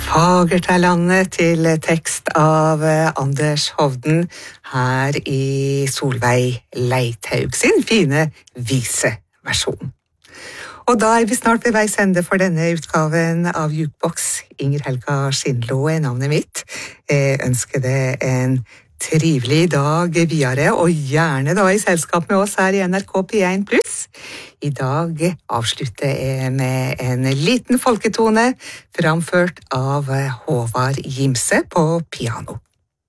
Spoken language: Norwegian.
Fagert er landet til tekst av Anders Hovden her i Solveig Leithaug sin fine viseversjon. Og da er vi snart ved veis ende for denne utgaven av Jukebox. Inger Helga Skindlo er navnet mitt. Jeg ønsker deg en trivelig dag videre, og gjerne da i selskap med oss her i NRK P1+. I dag avslutter jeg med en liten folketone framført av Håvard Gimse på piano.